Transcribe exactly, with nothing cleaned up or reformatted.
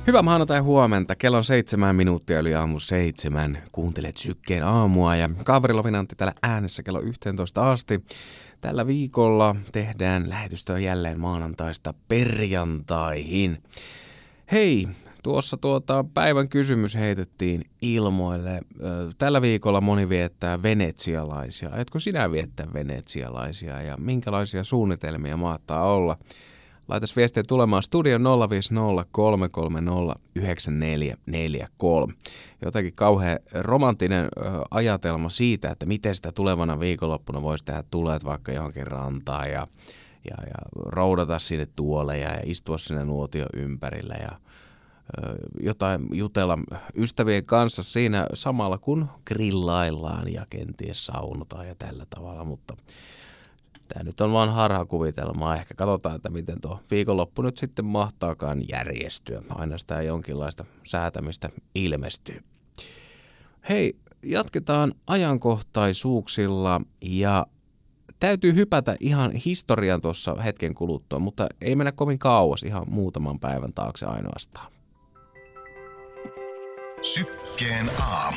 Hyvää maanantai huomenta. Kello on seitsemän minuuttia yli aamu seitsemän. Kuuntelet Sykkeen aamua ja Kaveri Lovinantti täällä äänessä kello yhteentoista asti. Tällä viikolla tehdään lähetystä jälleen maanantaista perjantaihin. Hei, tuossa tuota päivän kysymys heitettiin ilmoille. Tällä viikolla moni viettää venetsialaisia. Aiotko sinä viettää venetsialaisia ja minkälaisia suunnitelmia mahtaa olla? Laitas viestiä tulemaan studio nolla viisi nolla kolme kolme nolla yhdeksän neljä neljä kolme. Jotenkin kauhean romanttinen ö, ajatelma siitä, että miten sitä tulevana viikonloppuna voisi tehdä tuleet vaikka johonkin rantaan ja, ja, ja roudata sinne tuoleja ja istua sinne nuotion ympärillä ja ö, jotain jutella ystävien kanssa siinä samalla kun grillaillaan ja kenties saunotaan ja tällä tavalla, mutta tämä nyt on vaan harhakuvitelmaa. Ehkä katsotaan, että miten tuo viikonloppu nyt sitten mahtaakaan järjestyä. Aina sitä jonkinlaista säätämistä ilmestyy. Hei, jatketaan ajankohtaisuuksilla ja täytyy hypätä ihan historian tuossa hetken kuluttua, mutta ei mennä kovin kauas, ihan muutaman päivän taakse ainoastaan. Sykkeen aamu.